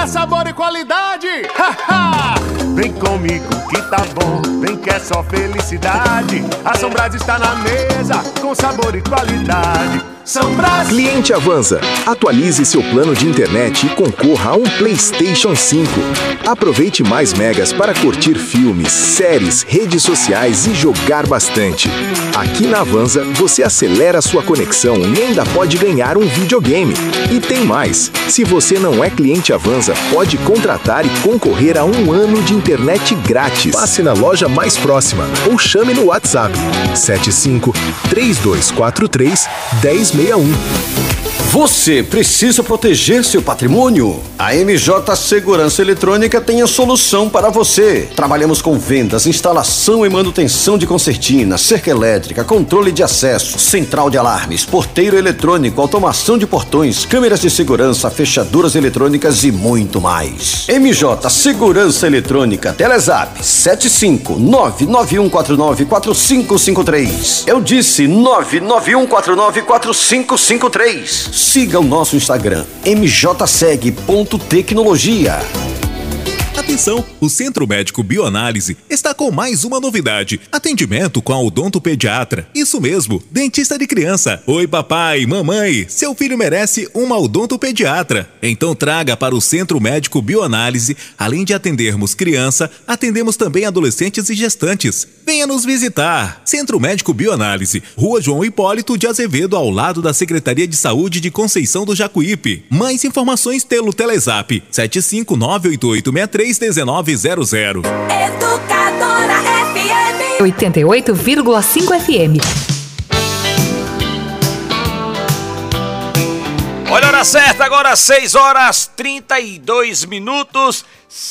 É sabor e qualidade. Vem comigo que tá bom, vem que é só felicidade. A São Brás está na mesa, com sabor e qualidade. São Brás. Cliente Avanza, atualize seu plano de internet e concorra a um PlayStation 5. Aproveite mais megas para curtir filmes, séries, redes sociais e jogar bastante. Aqui na Avanza, você acelera sua conexão e ainda pode ganhar um videogame. E tem mais, se você não é cliente Avanza, pode contratar e concorrer a 1 ano de internet grátis. Passe na loja mais próxima ou chame no WhatsApp 75 3243 1061. Você precisa proteger seu patrimônio? A MJ Segurança Eletrônica tem a solução para você. Trabalhamos com vendas, instalação e manutenção de concertina, cerca elétrica, controle de acesso, central de alarmes, porteiro eletrônico, automação de portões, câmeras de segurança, fechaduras eletrônicas e muito mais. MJ Segurança Eletrônica, Telezap 75991494553. Eu disse 991494553. Siga o nosso Instagram, mjseg.tecnologia. Atenção, o Centro Médico Bioanálise está com mais uma novidade. Atendimento com a odontopediatra. Isso mesmo, dentista de criança. Oi papai, mamãe, seu filho merece uma odontopediatra. Então traga para o Centro Médico Bioanálise. Além de atendermos criança, atendemos também adolescentes e gestantes. Venha nos visitar. Centro Médico Bioanálise, Rua João Hipólito de Azevedo, ao lado da Secretaria de Saúde de Conceição do Jacuípe. Mais informações pelo Telezap 75988631900. Educadora FM 88,5 FM. Olha a hora certa, agora 6h32,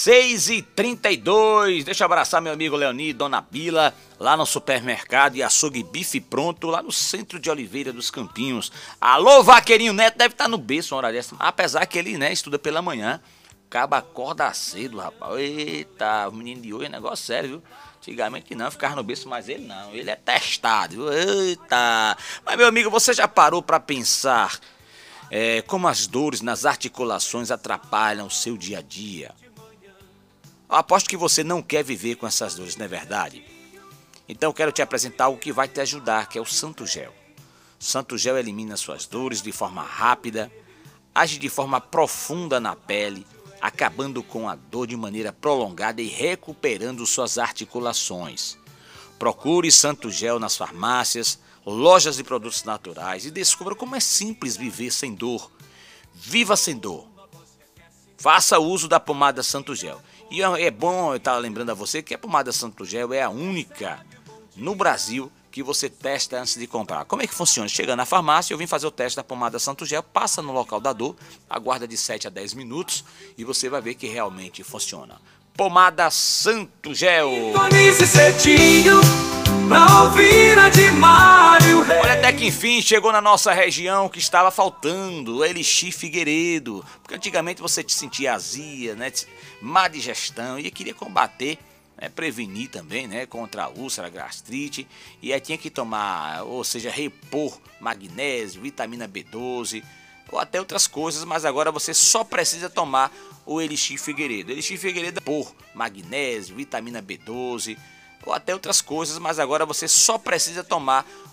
6h32. Deixa eu abraçar meu amigo Leoni e Dona Bila, lá no supermercado e açougue Bife Pronto, lá no centro de Oliveira dos Campinhos. Alô, Vaqueirinho Neto, deve estar no berço uma hora dessa, apesar que ele, estuda pela manhã. Acaba acorda cedo, rapaz. Eita, o menino de hoje é negócio sério, viu? Antigamente não, ficava no berço, mas ele não. Ele é testado, viu? Eita. Mas, meu amigo, você já parou pra pensar como as dores nas articulações atrapalham o seu dia a dia? Eu aposto que você não quer viver com essas dores, não é verdade? Então eu quero te apresentar algo que vai te ajudar, que é o Santo Gel. Santo Gel elimina suas dores de forma rápida, age de forma profunda na pele, acabando com a dor de maneira prolongada e recuperando suas articulações. Procure Santo Gel nas farmácias, lojas de produtos naturais e descubra como é simples viver sem dor. Viva sem dor. Faça uso da pomada Santo Gel. E é bom eu estar lembrando a você que a pomada Santo Gel é a única no Brasil que você testa antes de comprar. Como é que funciona? Chega na farmácia, eu vim fazer o teste da pomada Santo Gel, passa no local da dor, aguarda de 7 a 10 minutos e você vai ver que realmente funciona. Pomada Santo Gel. Olha, até que enfim chegou na nossa região que estava faltando, o Elixir Figueiredo. Porque antigamente você te sentia azia, má digestão e queria combater, prevenir também, contra a úlcera, a gastrite, e aí tinha que tomar, ou seja, repor magnésio, vitamina B12, ou até outras coisas, mas agora você só precisa tomar o Elixir Figueiredo. Elixir Figueiredo por magnésio, vitamina B12, ou até outras coisas, mas agora você só precisa tomar